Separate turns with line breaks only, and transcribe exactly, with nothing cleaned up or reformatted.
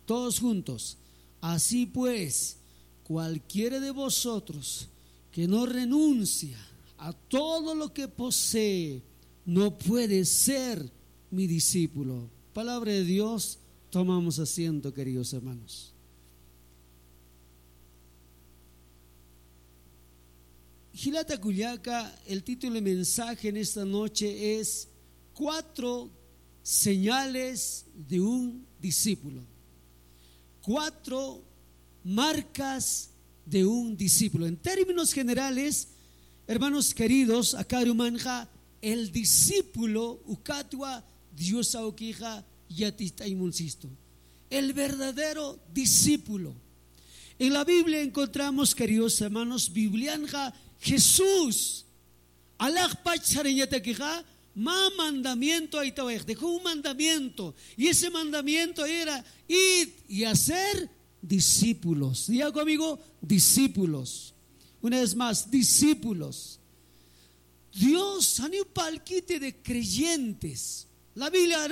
Todos juntos. Así pues, cualquiera de vosotros que no renuncia a todo lo que posee, no puede ser mi discípulo. Palabra de Dios, tomamos asiento, queridos hermanos. Gilata Cuyaca, el título de mensaje en esta noche es Cuatro señales de un discípulo. Cuatro marcas de un discípulo. En términos generales, hermanos queridos, acá Rumanja, el discípulo, ukatua, Dios auquija, yatista imunsisto. El verdadero discípulo. En la Biblia encontramos, queridos hermanos, Biblianja, Jesús, alaj pachariñataquija, ma mandamiento ahí dejó un mandamiento, y ese mandamiento era ir y hacer discípulos. Diga conmigo, discípulos. Una vez más, discípulos. Dios, han un palquite de creyentes. La Biblia